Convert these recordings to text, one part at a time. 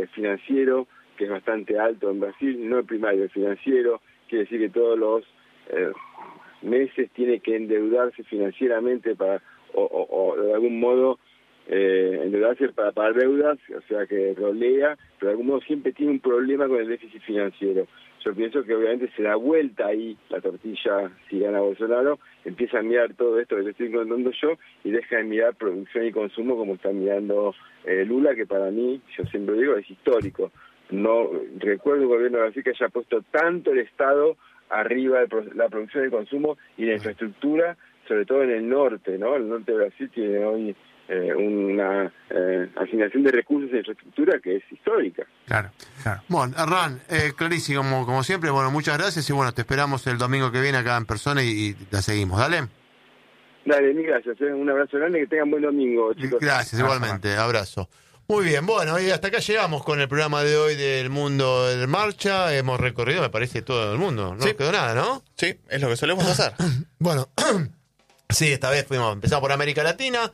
financiero, que es bastante alto en Brasil, no el primario, el financiero, quiere decir que todos los meses tiene que endeudarse financieramente o de algún modo endeudarse para pagar deudas, o sea que rolea, pero de algún modo siempre tiene un problema con el déficit financiero. Yo pienso que obviamente se da vuelta ahí la tortilla si gana Bolsonaro, empieza a mirar todo esto que te estoy contando yo y deja de mirar producción y consumo como está mirando Lula, que para mí, yo siempre digo, es histórico. No recuerdo un gobierno de Brasil que haya puesto tanto el Estado arriba de la producción y consumo y la infraestructura, sobre todo en el norte, ¿no? El norte de Brasil tiene hoy una asignación de recursos en infraestructura que es histórica. Claro. Bueno, Hernán, clarísimo como siempre, bueno, muchas gracias y bueno, te esperamos el domingo que viene acá en persona y la seguimos, ¿dale? Dale, mil gracias, un abrazo grande, que tengan buen domingo, chicos. Gracias, igualmente, abrazo. Muy bien, bueno, y hasta acá llegamos con el programa de hoy del Mundo en Marcha. Hemos recorrido, me parece, todo el mundo. No nos quedó nada, ¿no? Sí, es lo que solemos hacer. Bueno, sí, esta vez empezamos por América Latina,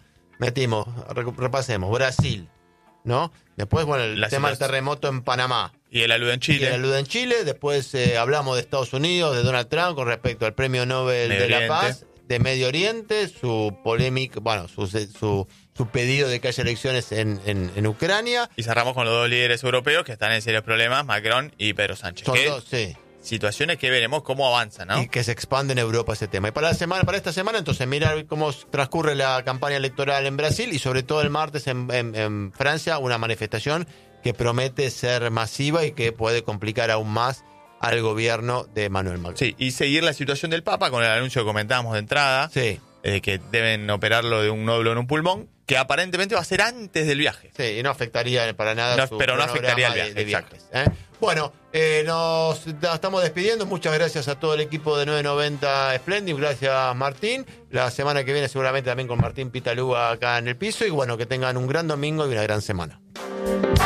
repasemos, Brasil, ¿no? Después, bueno, el tema del terremoto en Panamá. Y el alude en Chile. Después hablamos de Estados Unidos, de Donald Trump, con respecto al Premio Nobel de la Paz, de Medio Oriente, su polémica, bueno, su pedido de que haya elecciones en Ucrania. Y cerramos con los dos líderes europeos que están en serios problemas, Macron y Pedro Sánchez. Son dos, sí. Situaciones que veremos cómo avanzan, ¿no? Y que se expande en Europa ese tema. Y para esta semana, entonces, mirar cómo transcurre la campaña electoral en Brasil y sobre todo el martes en Francia, una manifestación que promete ser masiva y que puede complicar aún más al gobierno de Manuel Macron. Sí, y seguir la situación del Papa con el anuncio que comentábamos de entrada, que deben operarlo de un nódulo en un pulmón, que aparentemente va a ser antes del viaje. Sí, y no afectaría para nada pero no afectaría el viaje, de viajes. Bueno, nos estamos despidiendo. Muchas gracias a todo el equipo de 990 Splendid. Gracias, Martín. La semana que viene seguramente también con Martín Pitalúa acá en el piso. Y bueno, que tengan un gran domingo y una gran semana.